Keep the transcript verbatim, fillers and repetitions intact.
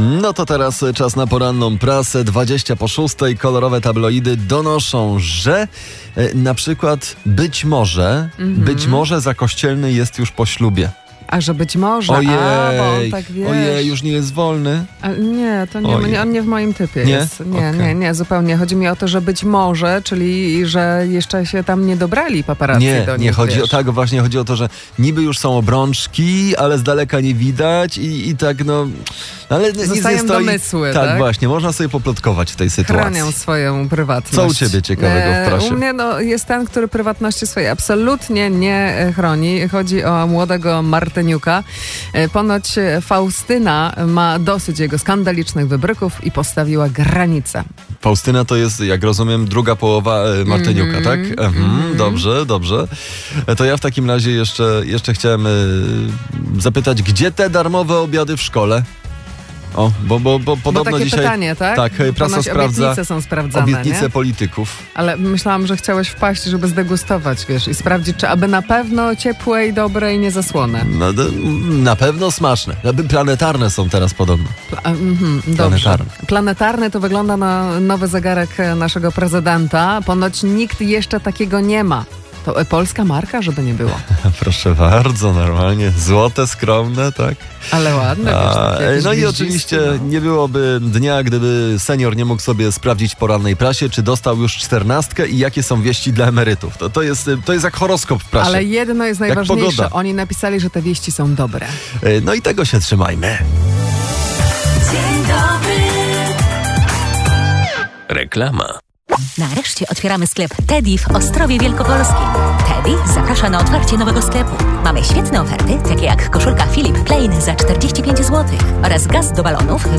No to teraz czas na poranną prasę. dwadzieścia po szóstej. Kolorowe tabloidy donoszą, że e, na przykład być może, mm-hmm. być może Zakościelny jest już po ślubie. A że być może, ojej, a, bo on tak wiesz. Ojej, już nie jest wolny? A, nie, to nie, nie, on nie w moim typie nie? jest. Nie, okay. nie, nie, zupełnie. Chodzi mi o to, że być może, czyli że jeszcze się tam nie dobrali paparazzi nie, do nich, nie, chodzi wiesz. o tak, właśnie chodzi o to, że niby już są obrączki, ale z daleka nie widać i, i tak no... Ale zostają nic nie stoi. domysły, tak? tak? właśnie, można sobie poplotkować w tej sytuacji. Chronią swoją prywatność. Co u ciebie ciekawego w prasie? U mnie no, jest ten, który prywatności swojej absolutnie nie chroni. Chodzi o młodego Martyniuka. Ponoć Faustyna ma dosyć jego skandalicznych wybryków i postawiła granicę. Faustyna to jest, jak rozumiem, druga połowa Martyniuka, mm-hmm, tak? Mhm, mm-hmm. Dobrze, dobrze. To ja w takim razie jeszcze, jeszcze chciałem zapytać, gdzie te darmowe obiady w szkole? O, bo, bo, bo podobno bo takie dzisiaj... pytanie, tak? Tak, prasa Ponoć sprawdza obietnice są sprawdzane, obietnice nie? polityków. Ale myślałam, że chciałeś wpaść, żeby zdegustować, wiesz, i sprawdzić, czy aby na pewno ciepłe i dobre i niezasłone. No, na pewno smaczne. Planetarne są teraz podobno. Pla- mhm, dobrze. Planetarne. Planetarny to wygląda na nowy zegarek naszego prezydenta. Ponoć nikt jeszcze takiego nie ma. To polska marka, żeby nie było. Proszę bardzo, normalnie. Złote, skromne, tak? Ale ładne. A, wiesz, no i oczywiście no. nie byłoby dnia, gdyby senior nie mógł sobie sprawdzić w porannej prasie, czy dostał już czternastkę i jakie są wieści dla emerytów. To, to, jest, to jest jak horoskop w prasie. Ale jedno jest najważniejsze. Oni napisali, że te wieści są dobre. No i tego się trzymajmy. Dzień dobry. Reklama. Nareszcie otwieramy sklep Teddy w Ostrowie Wielkopolskim. Teddy zaprasza na otwarcie nowego sklepu. Mamy świetne oferty, takie jak koszulka Philip Plain za czterdzieści pięć złotych oraz gaz do balonów